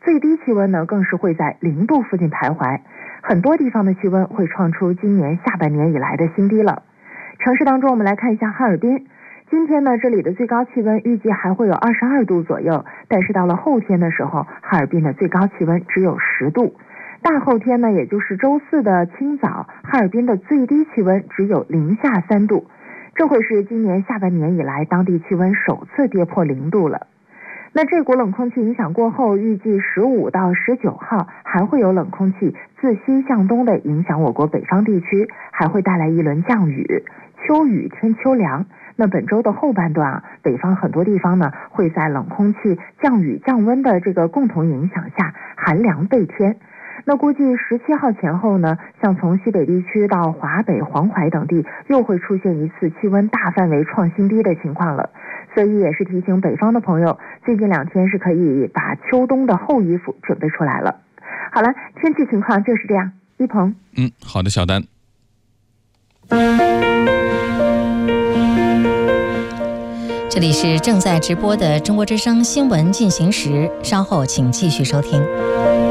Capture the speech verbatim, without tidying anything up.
最低气温呢更是会在零度附近徘徊，很多地方的气温会创出今年下半年以来的新低了。城市当中，我们来看一下哈尔滨。今天呢，这里的最高气温预计还会有二十二度左右，但是到了后天的时候，哈尔滨的最高气温只有十度。大后天呢，也就是周四的清早，哈尔滨的最低气温只有零下三度，这会是今年下半年以来当地气温首次跌破零度了。那这股冷空气影响过后，预计十五到十九号还会有冷空气自西向东的影响我国北方地区，还会带来一轮降雨，秋雨添秋凉。那本周的后半段啊，北方很多地方呢会在冷空气、降雨、降温的这个共同影响下，寒凉倍添。那估计十七号前后呢，像从西北地区到华北、黄淮等地，又会出现一次气温大范围创新低的情况了。所以也是提醒北方的朋友，最近两天是可以把秋冬的厚衣服准备出来了。好了，天气情况就是这样。一鹏， 嗯，好的，小丹。 这里是正在直播的中国之声新闻进行时，稍后请继续收听。